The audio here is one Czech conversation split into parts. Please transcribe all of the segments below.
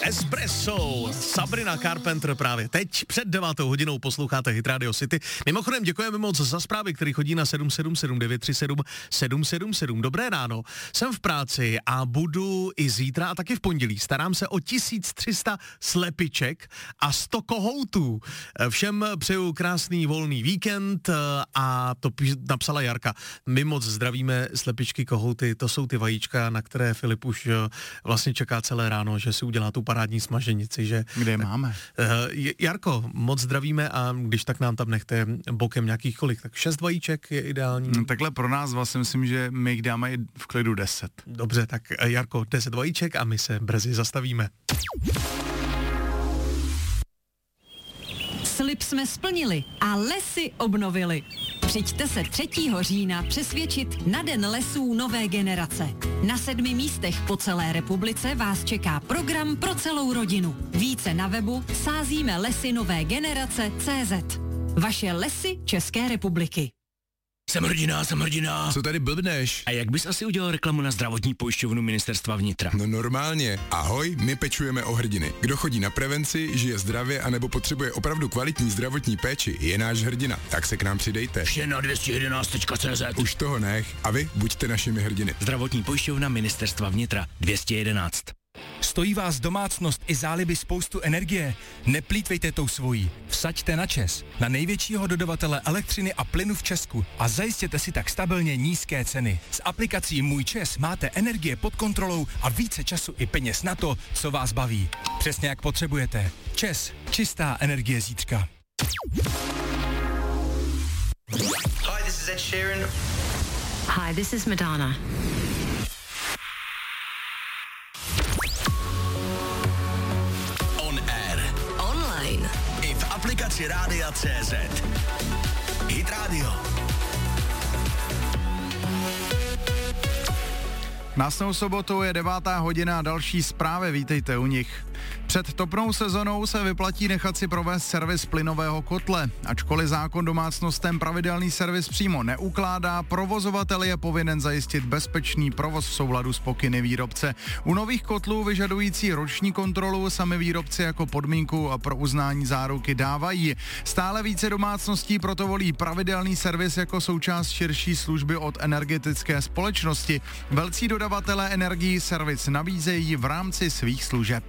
Espresso, Sabrina Carpenter právě teď před 9. hodinou posloucháte Hit Radio City. Mimochodem děkujeme moc za zprávy, které chodí na 777 937 777. Dobré ráno, jsem v práci a budu i zítra a taky v pondělí. Starám se o 1300 slepiček a 100 kohoutů. Všem přeju krásný volný víkend a to napsala Jarka. My moc zdravíme slepičky, kohouty, to jsou ty vajíčka, na které Filip už vlastně čeká celé ráno, že si udělá tu parádní smaženici, že... Kde máme? Jarko, moc zdravíme a když tak nám tam nechte bokem nějakých kolik, tak 6 vajíček je ideální. Takhle pro nás vlastně myslím, že my jich dáme i v klidu 10. Dobře, tak Jarko, 10 vajíček a my se brzy zastavíme. Slib jsme splnili a lesy obnovili. Přijďte se 3. října přesvědčit na Den lesů nové generace. Na 7 místech po celé republice vás čeká program pro celou rodinu. Více na webu sázíme lesy nové generace.cz. Vaše lesy České republiky. Jsem hrdina. Co tady blbneš? A jak bys asi udělal reklamu na zdravotní pojišťovnu Ministerstva vnitra? No normálně. Ahoj, my pečujeme o hrdiny. Kdo chodí na prevenci, žije zdravě anebo potřebuje opravdu kvalitní zdravotní péči, je náš hrdina. Tak se k nám přidejte. Vše na 211.cz. Už toho nech a vy buďte našimi hrdiny. Zdravotní pojišťovna Ministerstva vnitra 211. Stojí vás domácnost i záliby spoustu energie? Neplýtvejte tou svojí. Vsaďte na ČEZ, na největšího dodavatele elektřiny a plynu v Česku a zajistěte si tak stabilně nízké ceny. S aplikací Můj ČEZ máte energie pod kontrolou a více času i peněz na to, co vás baví. Přesně jak potřebujete. ČEZ, čistá energie zítřka. Hi, this is Ed Sheeran. Hi, this is Madonna. I v aplikaci Rádia.cz. Hit Radio. Následnou sobotou je 9. hodina a další zprávy, vítejte u nich. Před topnou sezonou se vyplatí nechat si provést servis plynového kotle. Ačkoliv zákon domácnostem pravidelný servis přímo neukládá, provozovatel je povinen zajistit bezpečný provoz v souladu s pokyny výrobce. U nových kotlů vyžadující roční kontrolu sami výrobci jako podmínku a pro uznání záruky dávají. Stále více domácností proto volí pravidelný servis jako součást širší služby od energetické společnosti. Velcí dodavatelé energií servis nabízejí v rámci svých služeb.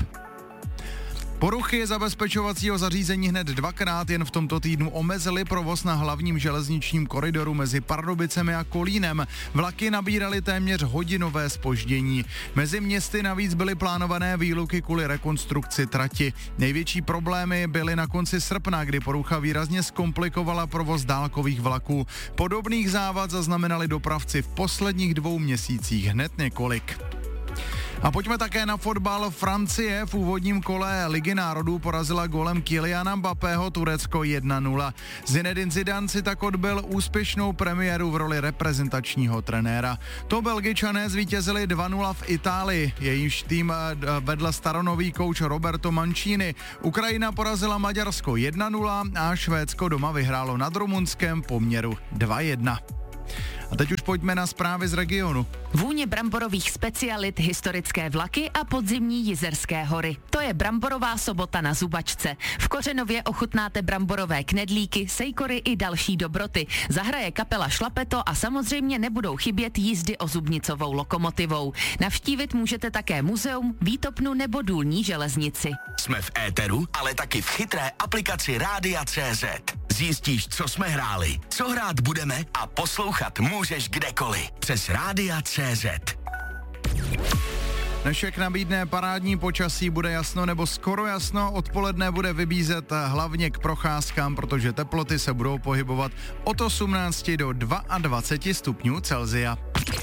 Poruchy zabezpečovacího zařízení hned 2krát jen v tomto týdnu omezily provoz na hlavním železničním koridoru mezi Pardubicemi a Kolínem. Vlaky nabíraly téměř hodinové zpoždění. Mezi městy navíc byly plánované výluky kvůli rekonstrukci trati. Největší problémy byly na konci srpna, kdy porucha výrazně zkomplikovala provoz dálkových vlaků. Podobných závad zaznamenali dopravci v posledních 2 měsících hned několik. A pojďme také na fotbal. Francie v úvodním kole Ligy národů porazila gólem Kyliana Mbappého Turecko 1-0. Zinedine Zidane si tak odbyl úspěšnou premiéru v roli reprezentačního trenéra. To Belgičané zvítězili 2-0 v Itálii. Jejíž tým vedl staronový kouč Roberto Mancini. Ukrajina porazila Maďarsko 1-0 a Švédsko doma vyhrálo nad Rumunskem poměru 2-1. A teď už pojďme na zprávy z regionu. Vůně bramborových specialit, historické vlaky a podzimní Jizerské hory. To je bramborová sobota na Zubačce. V Kořenově ochutnáte bramborové knedlíky, sejkory i další dobroty. Zahraje kapela Šlapeto a samozřejmě nebudou chybět jízdy ozubnicovou lokomotivou. Navštívit můžete také muzeum, výtopnu nebo důlní železnici. Jsme v éteru, ale taky v chytré aplikaci Rádia.cz. Zjistíš, co jsme hráli, co hrát budeme a poslouchat můžeš kdekoliv. Přes Rádia.cz. Dnešek nabídne parádní počasí, bude jasno nebo skoro jasno, odpoledne bude vybízet hlavně k procházkám, protože teploty se budou pohybovat od 18 do 22 stupňů Celsia.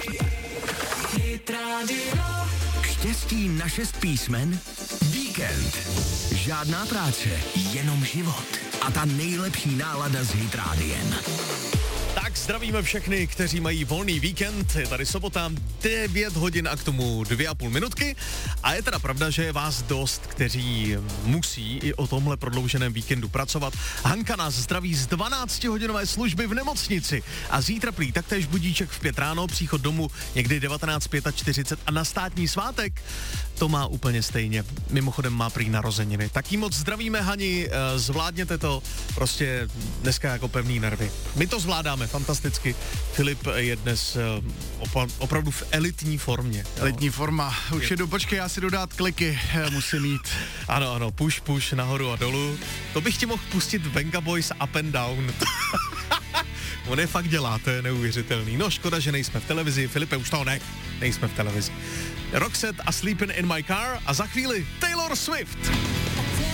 Štěstí na 6 písmen? Víkend. Žádná práce, jenom život. A ta nejlepší nálada s Hit Rádiem. Tak zdravíme všechny, kteří mají volný víkend. Je tady sobota, 9 hodin a k tomu 2,5 minutky. A je teda pravda, že je vás dost, kteří musí i o tomhle prodlouženém víkendu pracovat. Hanka nás zdraví z 12-hodinové služby v nemocnici. A zítra prý taktéž budíček v 5 ráno, příchod domů někdy 19:45 a na státní svátek to má úplně stejně. Mimochodem má prý narozeniny. Tak jí moc zdravíme, Hani, zvládněte to, prostě dneska jako pevný nervy. My to zvládáme fantasticky. Filip je dnes opravdu v elitní formě. Jo? Elitní forma. Už jedu, počkej, já si jdu dát kliky, musím jít. Ano, push, nahoru a dolů. To bych ti mohl pustit Venga Boys Up and Down. On je fakt dělá, to je neuvěřitelný. No škoda, že nejsme v televizi. Filipe, už toho nejsme v televizi. Roxette a Sleeping in my car a za chvíli Taylor Swift.